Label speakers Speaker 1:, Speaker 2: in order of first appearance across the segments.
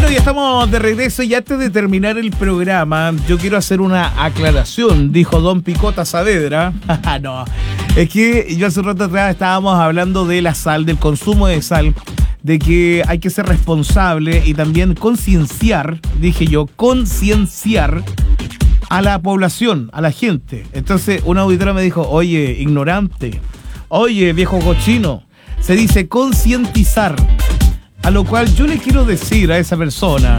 Speaker 1: Bueno, ya estamos de regreso y antes de terminar el programa, yo quiero hacer una aclaración, dijo Don Picota Saavedra. No, es que yo hace un rato atrás estábamos hablando de la sal, del consumo de sal, de que hay que ser responsable y también concienciar, dije yo, concienciar a la población, a la gente. Entonces una auditora me dijo, oye, ignorante, oye, viejo cochino, se dice concientizar. A lo cual yo le quiero decir a esa persona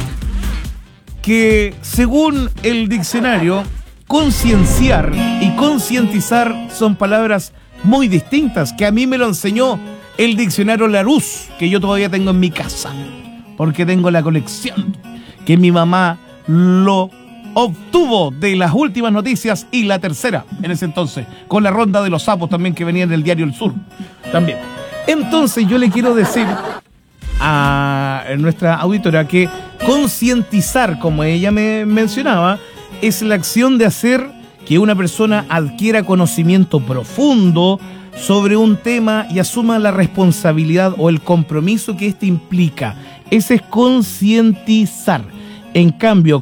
Speaker 1: que según el diccionario, concienciar y concientizar son palabras muy distintas, que a mí me lo enseñó el diccionario Larousse, que yo todavía tengo en mi casa, porque tengo la colección, que mi mamá lo obtuvo de las últimas noticias y la tercera en ese entonces, con la ronda de los sapos también que venía en el diario El Sur también. Entonces yo le quiero decir a nuestra auditora que concientizar, como ella me mencionaba, es la acción de hacer que una persona adquiera conocimiento profundo sobre un tema y asuma la responsabilidad o el compromiso que éste implica. Ese es concientizar. En cambio,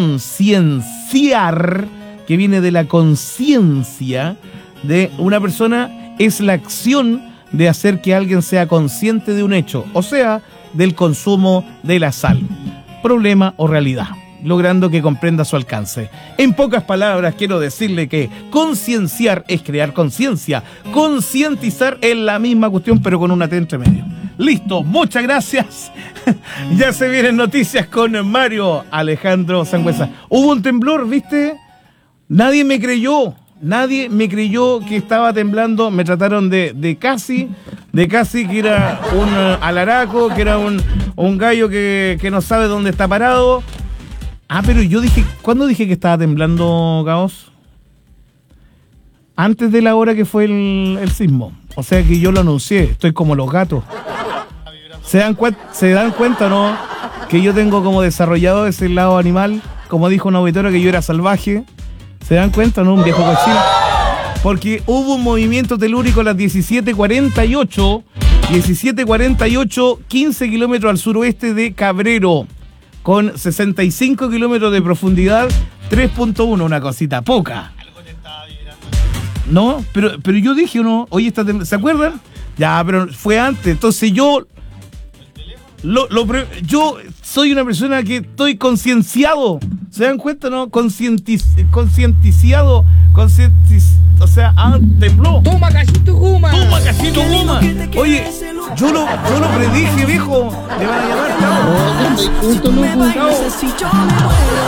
Speaker 1: concienciar, que viene de la conciencia de una persona, es la acción de hacer que alguien sea consciente de un hecho, o sea, del consumo de la sal, problema o realidad, logrando que comprenda su alcance. En pocas palabras, quiero decirle que concienciar es crear conciencia, concientizar es la misma cuestión, pero con una T entre medio. Listo, muchas gracias. Ya se vienen noticias con Mario Alejandro Sangüesa. Hubo un temblor, ¿viste? Nadie me creyó que estaba temblando. Me trataron de casi que era un alaraco, que era un gallo que no sabe dónde está parado. Ah, pero yo dije, ¿cuándo dije que estaba temblando, Caos? Antes de la hora que fue el sismo. O sea que yo lo anuncié, estoy como los gatos. ¿Se dan cuenta, no? Que yo tengo como desarrollado ese lado animal, como dijo una auditora, que yo era salvaje. ¿Se dan cuenta, no? Un viejo cochino. Porque hubo un movimiento telúrico a las 17:48, 15 kilómetros al suroeste de Cabrero, con 65 kilómetros de profundidad, 3.1, una cosita poca. Algo te estaba vibrando. No, pero yo dije, ¿no? Oye, ¿se acuerdan? Ya, pero fue antes. Entonces yo soy una persona que estoy concienciado. ¿Se dan cuenta, no? Concienticiado. O sea, tembló.
Speaker 2: ¡Toma, cachito guma!
Speaker 1: Oye, yo lo predije, viejo. Le van a llamar, cabrón.
Speaker 2: No,